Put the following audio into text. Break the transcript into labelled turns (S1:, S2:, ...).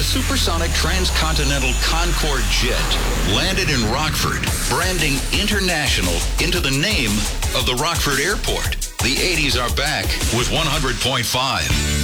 S1: supersonic transcontinental Concorde jet landed in Rockford, branding international into the name of the Rockford Airport. The 80s are back with 100.5.